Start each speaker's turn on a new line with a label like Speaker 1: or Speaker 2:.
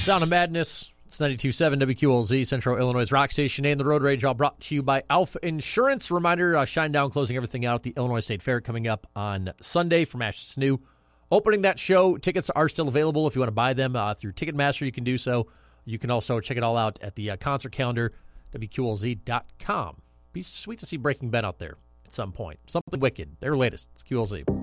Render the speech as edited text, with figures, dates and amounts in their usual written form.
Speaker 1: Sound of Madness. It's 92.7 WQLZ, Central Illinois' rock station, and the Road Rage, all brought to you by Alpha Insurance. Reminder, Shinedown closing everything out at the Illinois State Fair coming up on Sunday from Ashes to New. Opening that show, tickets are still available. If you want to buy them through Ticketmaster, you can do so. You can also check it all out at the concert calendar, WQLZ.com. Be sweet to see Breaking Ben out there at some point. Something wicked. Their latest. It's QLZ.